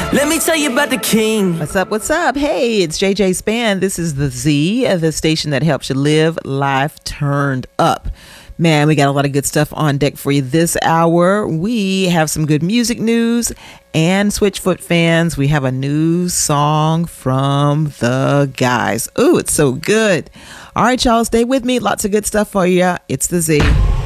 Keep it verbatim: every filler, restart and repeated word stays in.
Let me tell you about the king. What's up? What's up? Hey, it's J J Span. This is the Z, the station that helps you live life turned up. Man, we got a lot of good stuff on deck for you this hour. We have some good music news, and Switchfoot fans, we have a new song from the guys. Ooh, it's so good. All right, y'all, stay with me. Lots of good stuff for you. It's the Z.